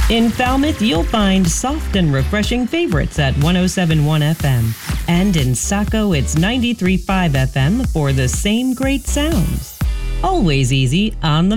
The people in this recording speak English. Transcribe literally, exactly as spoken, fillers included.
In Falmouth, you'll find soft and refreshing favorites at one oh seven point one F M. And in Saco, it's ninety-three point five F M for the same great sounds. Always easy on the